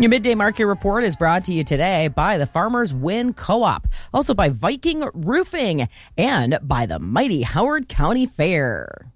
Your Midday Market Report is brought to you today by the Farmers Win Co-op, also by Viking Roofing, and by the mighty Howard County Fair.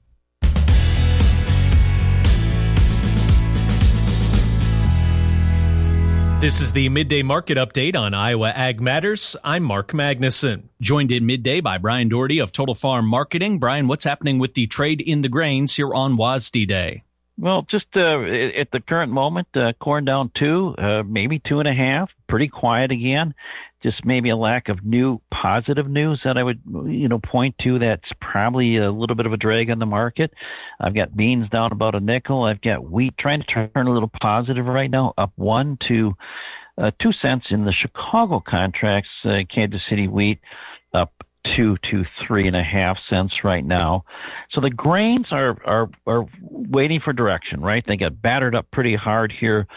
This is the Midday Market Update on Iowa Ag Matters. I'm Mark Magnuson. Joined in midday by Brian Doherty of Total Farm Marketing. Brian, what's happening with the trade in the grains here on WASDE Day? Well, just at the current moment, corn down 2, maybe 2.5, pretty quiet again. Just maybe a lack of new positive news that I would, point to. That's probably a little bit of a drag on the market. I've got beans down about a nickel. I've got wheat trying to turn a little positive right now, up 1 to 2 cents in the Chicago contracts. Kansas City wheat up 2 to 3.5 cents right now. So the grains are waiting for direction, right? They got battered up pretty hard here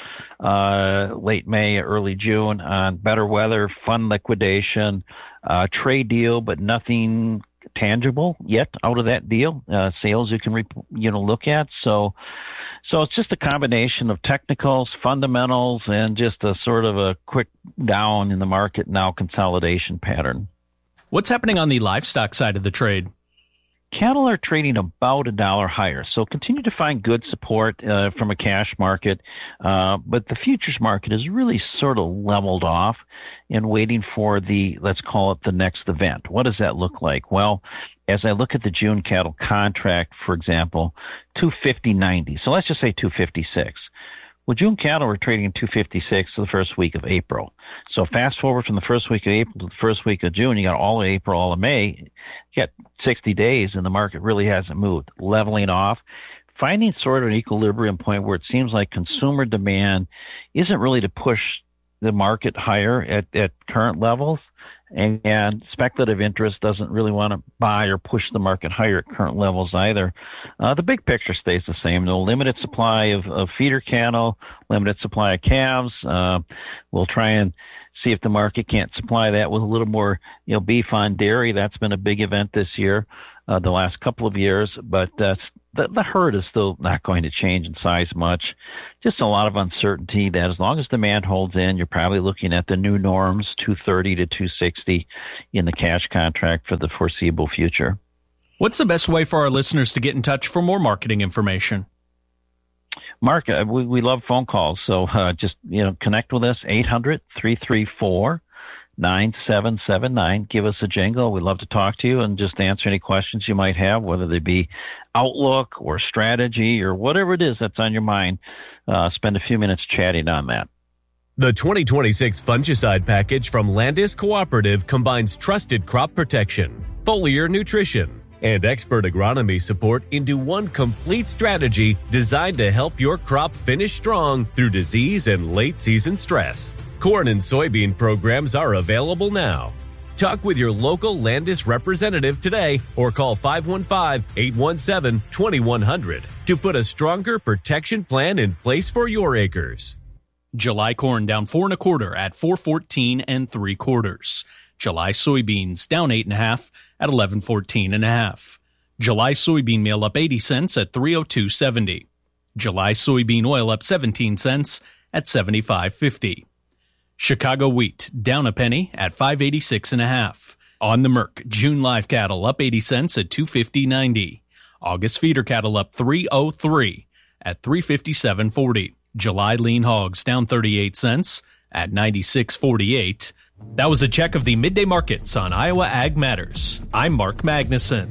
late May, early June on better weather, fund liquidation, trade deal, but nothing tangible yet out of that deal. Sales you can look at. So it's just a combination of technicals, fundamentals, and just a sort of a quick down in the market now consolidation pattern. What's happening on the livestock side of the trade? Cattle are trading about $1 higher, so continue to find good support from a cash market, but the futures market is really sort of leveled off and waiting for let's call it the next event. What does that look like? Well, as I look at the June cattle contract, for example, 250.90, so let's just say 256. Well, June cattle were trading 256 to the first week of April. So fast forward from the first week of April to the first week of June, you got all of April, all of May. You got 60 days, and the market really hasn't moved. Leveling off, finding sort of an equilibrium point where it seems like consumer demand isn't really to push the market higher at current levels, and speculative interest doesn't really want to buy or push the market higher at current levels either. The big picture stays the same. No limited supply of feeder cattle, limited supply of calves. We'll try and see if the market can't supply that with a little more, beef on dairy. That's been a big event this year, the last couple of years, but the herd is still not going to change in size much. Just a lot of uncertainty that as long as demand holds in, you're probably looking at the new norms, 230 to 260 in the cash contract for the foreseeable future. What's the best way for our listeners to get in touch for more marketing information? Mark, we love phone calls, so just connect with us, 800-334-9779. Give us a jingle. We'd love to talk to you and just answer any questions you might have, whether they be outlook or strategy or whatever it is that's on your mind. Spend a few minutes chatting on that. The 2026 fungicide package from Landis Cooperative combines trusted crop protection, foliar nutrition, and expert agronomy support into one complete strategy designed to help your crop finish strong through disease and late-season stress. Corn and soybean programs are available now. Talk with your local Landis representative today or call 515-817-2100 to put a stronger protection plan in place for your acres. July corn down 4 1/4 at 4.14 3/4. July soybeans down 8 1/2 at 11.14 1/2. July soybean meal up 80 cents at 302.70. July soybean oil up 17 cents at 75.50. Chicago wheat down a penny at 586 1/2. On the Merc, June live cattle up 80 cents at 250.90. August feeder cattle up 303 at 357.40. July lean hogs down 38 cents at 96.48. That was a check of the midday markets on Iowa Ag Matters. I'm Mark Magnuson.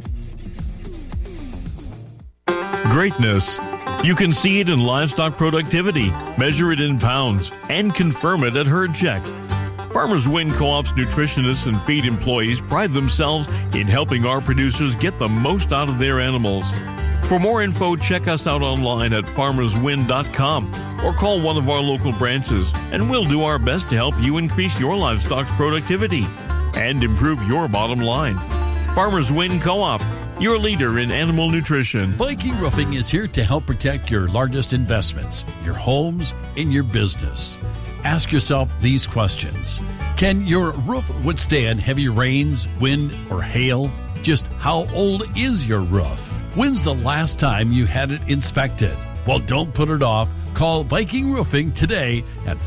Greatness. You can see it in livestock productivity, measure it in pounds, and confirm it at Herd Check. Farmers Win Co-op's nutritionists and feed employees pride themselves in helping our producers get the most out of their animals. For more info, check us out online at farmerswin.com or call one of our local branches, and we'll do our best to help you increase your livestock's productivity and improve your bottom line. Farmers Win Co-op, your leader in animal nutrition. Viking Roofing is here to help protect your largest investments, your homes, and your business. Ask yourself these questions. Can your roof withstand heavy rains, wind, or hail? Just how old is your roof? When's the last time you had it inspected? Well, don't put it off. call Viking Roofing today at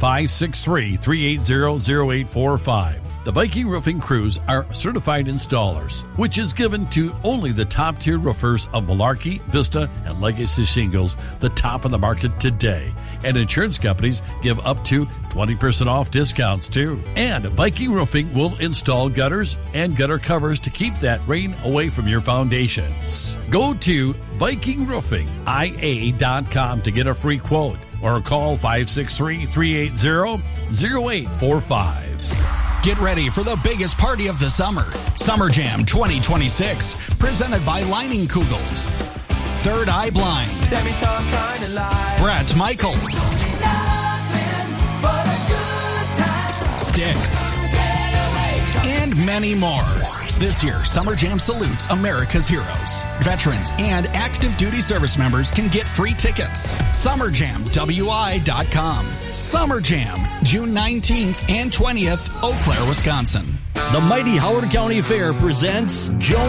563-380-0845. The Viking Roofing crews are certified installers, which is given to only the top-tier roofers of Malarkey, Vista, and Legacy Shingles, the top of the market today. And insurance companies give up to 20% off discounts, too. And Viking Roofing will install gutters and gutter covers to keep that rain away from your foundations. Go to VikingRoofingIA.com to get a free quote or call 563-380-0845. Get ready for the biggest party of the summer. Summer Jam 2026, presented by Lining Kugels, Third Eye Blind, Brett Michaels, Styx, and many more. This year, Summer Jam salutes America's heroes. Veterans and active duty service members can get free tickets. SummerJamWI.com. Summer Jam, June 19th and 20th, Eau Claire, Wisconsin. The Mighty Howard County Fair presents Joan